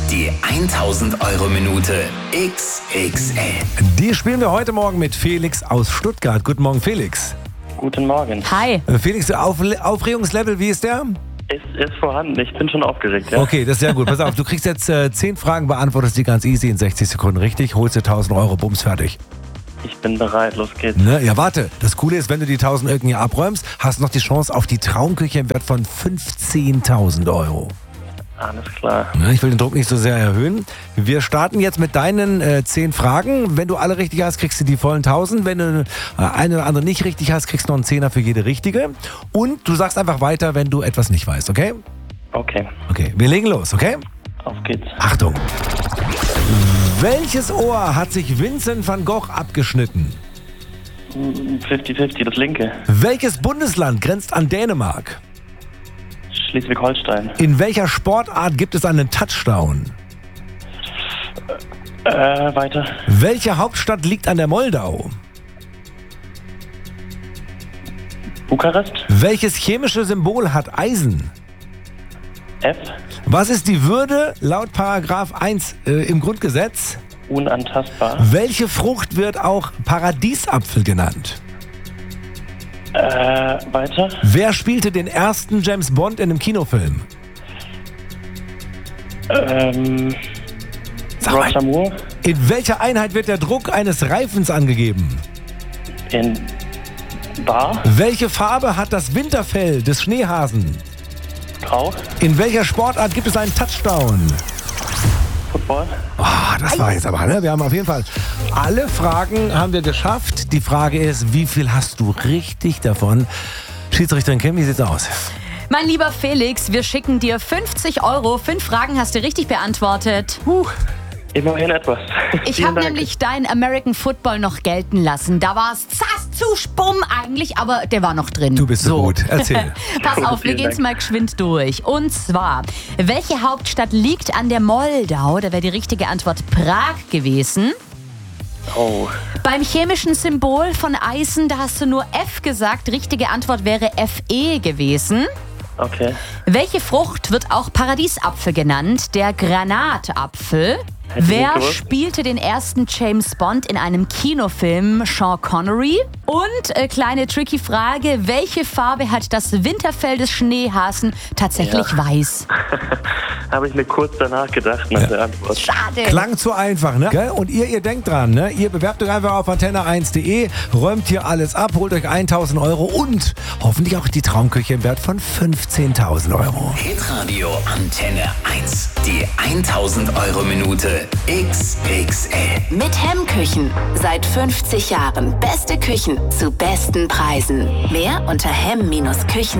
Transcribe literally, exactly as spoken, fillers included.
Die tausend Euro Minute X X L. Die spielen wir heute Morgen mit Felix aus Stuttgart. Guten Morgen, Felix. Guten Morgen. Hi. Felix, Auf Aufregungslevel, wie ist der? Ist, ist vorhanden. Ich bin schon aufgeregt, ja. Okay, das ist sehr gut. Pass auf, du kriegst jetzt äh, zehn Fragen, beantwortest die ganz easy in sechzig Sekunden richtig, holst dir tausend Euro, bums, fertig. Ich bin bereit, los geht's. Ne? Ja, warte. Das Coole ist, wenn du die tausend irgendwie abräumst, hast du noch die Chance auf die Traumküche im Wert von fünfzehntausend Euro. Alles klar. Ne? Ich will den Druck nicht so sehr erhöhen. Wir starten jetzt mit deinen äh, zehn Fragen. Wenn du alle richtig hast, kriegst du die vollen tausend. Wenn du äh, eine oder andere nicht richtig hast, kriegst du noch einen Zehner für jede richtige. Und du sagst einfach weiter, wenn du etwas nicht weißt, okay? Okay, Okay, wir legen los, okay? auf geht's. Achtung. Welches Ohr hat sich Vincent van Gogh abgeschnitten? fünfzig fünfzig, das linke. Welches Bundesland grenzt an Dänemark? Schleswig-Holstein. In welcher Sportart gibt es einen Touchdown? Äh, weiter. Welche Hauptstadt liegt an der Moldau? Bukarest. Welches chemische Symbol hat Eisen? F. Was ist die Würde laut Paragraph eins äh, im Grundgesetz? Unantastbar. Welche Frucht wird auch Paradiesapfel genannt? Äh, weiter. Wer spielte den ersten James Bond in einem Kinofilm? Ähm, Sag mal. Roger Moore. In welcher Einheit wird der Druck eines Reifens angegeben? In Bar. Welche Farbe hat das Winterfell des Schneehasen? Grau. In welcher Sportart gibt es einen Touchdown? Football. Oh, das war jetzt aber, ne? Wir haben auf jeden Fall alle Fragen haben wir geschafft. Die Frage ist, wie viel hast du richtig davon? Schiedsrichterin Kim, wie sieht's aus? Mein lieber Felix, wir schicken dir fünfzig Euro. Fünf Fragen hast du richtig beantwortet. Huh. Immerhin etwas. Ich Vielen habe Dank. nämlich deinen American Football noch gelten lassen. Da war es zass zu stumm eigentlich, aber der war noch drin. Du bist so gut. Erzähl. Pass auf, wir Vielen gehen's Dank. mal geschwind durch. Und zwar, welche Hauptstadt liegt an der Moldau? Da wäre die richtige Antwort Prag gewesen. Oh, Beim chemischen Symbol von Eisen, da hast du nur F gesagt. Richtige Antwort wäre Fe gewesen. okay. Welche Frucht wird auch Paradiesapfel genannt? Der Granatapfel. Hätte ich Wer nicht gewusst. spielte den ersten James Bond in einem Kinofilm? Sean Connery. Und äh, kleine tricky Frage, welche Farbe hat das Winterfell des Schneehasen? Tatsächlich Ja. weiß. Habe ich mir kurz danach gedacht nach der Antwort. Schade. Klang zu einfach, ne? Gell? Und ihr, ihr denkt dran, ne? Ihr bewerbt euch einfach auf antenne eins punkt de, räumt hier alles ab, holt euch tausend Euro und hoffentlich auch die Traumküche im Wert von fünfzehntausend Euro. Hitradio Antenne eins. Die tausend Euro Minute X X L. Mit Hemmküchen. Seit fünfzig Jahren beste Küchen zu besten Preisen. Mehr unter hemm Bindestrich küchen.